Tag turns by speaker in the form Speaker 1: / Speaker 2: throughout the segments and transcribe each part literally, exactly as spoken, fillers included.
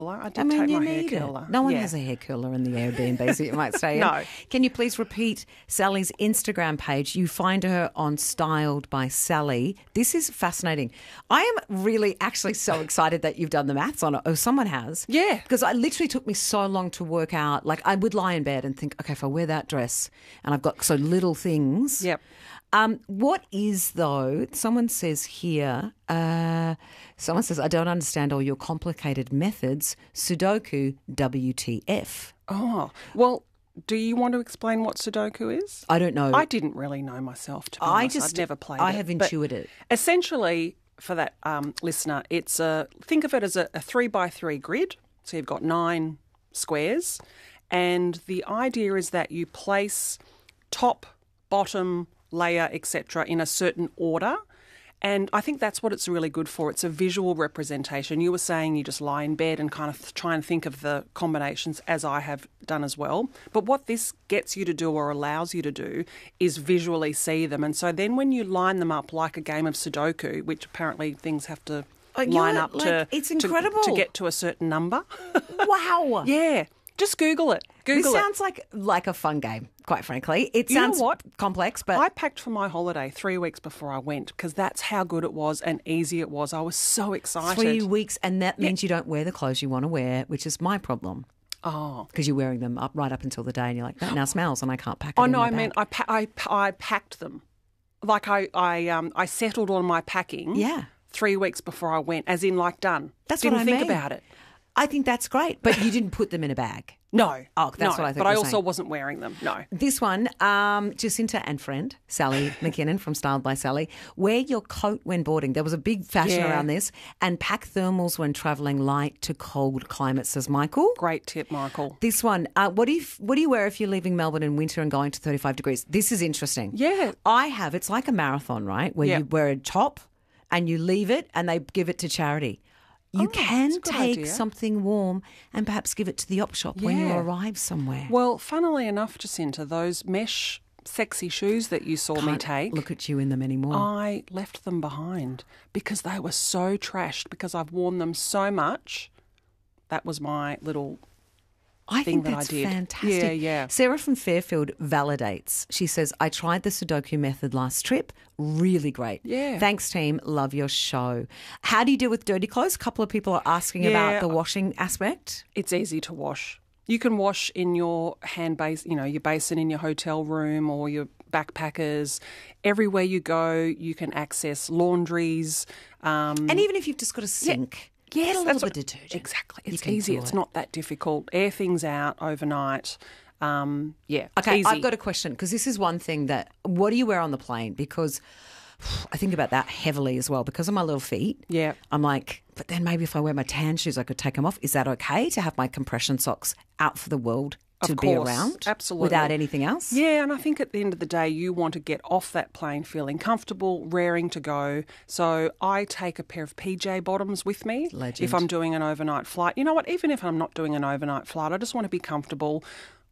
Speaker 1: I did
Speaker 2: I mean,
Speaker 1: take
Speaker 2: you
Speaker 1: my hair
Speaker 2: need
Speaker 1: curler.
Speaker 2: it. No one
Speaker 1: yeah.
Speaker 2: has a hair curler in the Airbnb, so you might stay in.
Speaker 1: No.
Speaker 2: Can you please repeat Sally's Instagram page? You find her on Styled by Sally. This is fascinating. I am really actually so excited that you've done the maths on it. Oh, someone has.
Speaker 1: Yeah.
Speaker 2: Because it literally took me so long to work out. Like, I would lie in bed and think, okay, if I wear that dress and I've got so little things.
Speaker 1: Yep.
Speaker 2: Um, what is, though, someone says here, uh, someone says, I don't understand all your complicated methods. Sudoku, W T F.
Speaker 1: Oh, well, do you want to explain what Sudoku is?
Speaker 2: I don't know.
Speaker 1: I didn't really know myself, to be
Speaker 2: I
Speaker 1: honest.
Speaker 2: just,
Speaker 1: I'd never played
Speaker 2: I
Speaker 1: it.
Speaker 2: have
Speaker 1: But
Speaker 2: intuited.
Speaker 1: essentially, for that um, listener, it's a, think of it as a, a three by three grid. So you've got nine squares. And the idea is that you place top, bottom, layer, et cetera in a certain order. And I think that's what it's really good for. It's a visual representation. You were saying you just lie in bed and kind of th- try and think of the combinations, as I have done as well. But what this gets you to do or allows you to do is visually see them. And so then when you line them up like a game of Sudoku, which apparently things have to
Speaker 2: Oh,
Speaker 1: line
Speaker 2: yeah,
Speaker 1: up
Speaker 2: like,
Speaker 1: to,
Speaker 2: it's
Speaker 1: to-
Speaker 2: incredible.
Speaker 1: to get to a certain number.
Speaker 2: Wow.
Speaker 1: Yeah. Just Google it. Google
Speaker 2: This
Speaker 1: it.
Speaker 2: sounds like like a fun game, quite frankly. It
Speaker 1: You know
Speaker 2: sounds
Speaker 1: what?
Speaker 2: complex, but
Speaker 1: I packed for my holiday three weeks before I went because that's how good it was and easy it was. I was so excited.
Speaker 2: three weeks, and that means you don't wear the clothes you want to wear, which is my problem.
Speaker 1: Oh.
Speaker 2: Because you're wearing them up right up until the day, and you're like, that now smells, and I can't pack it
Speaker 1: Oh,
Speaker 2: in
Speaker 1: no,
Speaker 2: my
Speaker 1: I
Speaker 2: bag.
Speaker 1: mean, I, pa- I, I packed them. Like I, I, um, I settled on my packing
Speaker 2: Yeah.
Speaker 1: three weeks before I went, as in like done.
Speaker 2: That's
Speaker 1: Didn't
Speaker 2: what I
Speaker 1: think
Speaker 2: mean.
Speaker 1: about it.
Speaker 2: I think that's great, but you didn't put them in a bag.
Speaker 1: No.
Speaker 2: Oh, that's
Speaker 1: no,
Speaker 2: what I thought
Speaker 1: But
Speaker 2: you
Speaker 1: I
Speaker 2: were
Speaker 1: also
Speaker 2: saying.
Speaker 1: wasn't wearing them, no.
Speaker 2: This one, um, Jacinta and friend, Sally McKinnon from Styled by Sally. Wear your coat when boarding. There was a big fashion
Speaker 1: Yeah.
Speaker 2: around this. And pack thermals when travelling light to cold climates, says Michael.
Speaker 1: Great tip, Michael.
Speaker 2: This one, uh, what do you what do you wear if you're leaving Melbourne in winter and going to thirty-five degrees? This is interesting.
Speaker 1: Yeah.
Speaker 2: I have. It's like a marathon, right? Where
Speaker 1: Yeah.
Speaker 2: you wear a top and you leave it and they give it to charity. You
Speaker 1: Oh,
Speaker 2: can
Speaker 1: that's a good
Speaker 2: take
Speaker 1: idea.
Speaker 2: something warm and perhaps give it to the op shop when you
Speaker 1: Yeah.
Speaker 2: arrive somewhere.
Speaker 1: Well, funnily enough, Jacinta, those mesh sexy shoes that you saw me
Speaker 2: Can't
Speaker 1: take,
Speaker 2: look at you in them anymore.
Speaker 1: I left them behind because they were so trashed because I've worn them so much. That was my little
Speaker 2: I
Speaker 1: thing
Speaker 2: think
Speaker 1: that I
Speaker 2: that's
Speaker 1: did.
Speaker 2: fantastic.
Speaker 1: Yeah, yeah.
Speaker 2: Sarah from Fairfield validates. She says, I tried the Sudoku method last trip. Really great.
Speaker 1: Yeah.
Speaker 2: Thanks, team. Love your show. How do you deal with dirty clothes? A couple of people are asking
Speaker 1: Yeah.
Speaker 2: about the washing aspect.
Speaker 1: It's easy to wash. You can wash in your hand base, you know, your basin in your hotel room or your backpackers. Everywhere you go, you can access laundries. Um,
Speaker 2: And even if you've just got a sink,
Speaker 1: yes,
Speaker 2: get a
Speaker 1: that's
Speaker 2: little
Speaker 1: what-
Speaker 2: bit of detergent.
Speaker 1: Exactly.
Speaker 2: You
Speaker 1: It's
Speaker 2: can
Speaker 1: easy.
Speaker 2: do
Speaker 1: It's
Speaker 2: it.
Speaker 1: not that difficult. Air things out overnight. Um, yeah.
Speaker 2: Okay,
Speaker 1: easy.
Speaker 2: I've got a question because this is one thing that, what do you wear on the plane? Because I think about that heavily as well because of my little feet.
Speaker 1: Yeah.
Speaker 2: I'm like, but then maybe if I wear my tan shoes, I could take them off. Is that okay to have my compression socks out for the world to
Speaker 1: Of
Speaker 2: be
Speaker 1: course,
Speaker 2: around?
Speaker 1: absolutely.
Speaker 2: Without anything else?
Speaker 1: Yeah, and I think at the end of the day, you want to get off that plane feeling comfortable, raring to go. So I take a pair of P J bottoms with me
Speaker 2: Legend.
Speaker 1: if I'm doing an overnight flight. You know what? Even if I'm not doing an overnight flight, I just want to be comfortable.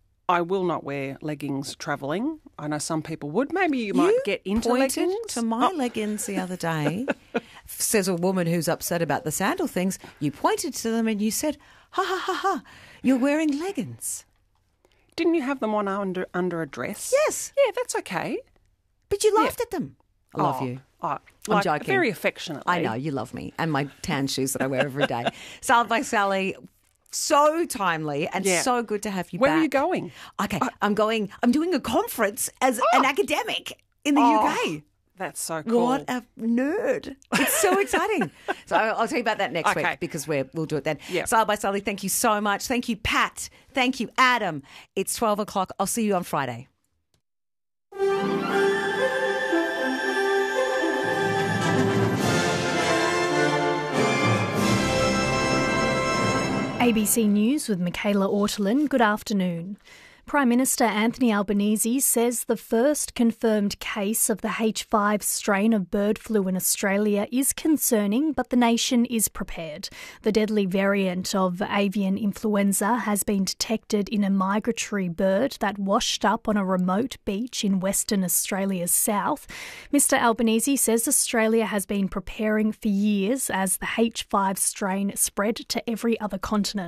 Speaker 1: I will not wear leggings travelling. I know some people would. Maybe you might
Speaker 2: You
Speaker 1: get into
Speaker 2: pointed
Speaker 1: leggings.
Speaker 2: to my
Speaker 1: Oh,
Speaker 2: leggings the other day, says a woman who's upset about the sandal things. You pointed to them and you said, ha, ha, ha, ha, you're wearing leggings.
Speaker 1: didn't you have them on under under a dress?
Speaker 2: Yes.
Speaker 1: Yeah, that's okay.
Speaker 2: But you laughed at them. I love
Speaker 1: Oh,
Speaker 2: you.
Speaker 1: oh,
Speaker 2: I'm
Speaker 1: like,
Speaker 2: joking.
Speaker 1: Very affectionately.
Speaker 2: I know, you love me. And my tan shoes that I wear every day. Styled by Sally. So timely and
Speaker 1: Yeah.
Speaker 2: so good to have you
Speaker 1: Where
Speaker 2: back.
Speaker 1: are you going?
Speaker 2: Okay, I'm going, I'm doing a conference as an academic in the U K.
Speaker 1: That's so cool.
Speaker 2: What a nerd. It's so exciting. So I'll tell you about that next
Speaker 1: Okay.
Speaker 2: week because we're, we'll do it then.
Speaker 1: Yeah.
Speaker 2: Styled by Sally, thank you so much. Thank you, Pat. Thank you, Adam. It's twelve o'clock. I'll see you on Friday.
Speaker 3: A B C News with Michaela Ortolin. Good afternoon. Prime Minister Anthony Albanese says the first confirmed case of the H five strain of bird flu in Australia is concerning, but the nation is prepared. The deadly variant of avian influenza has been detected in a migratory bird that washed up on a remote beach in Western Australia's south. Mister Albanese says Australia has been preparing for years as the H five strain spread to every other continent.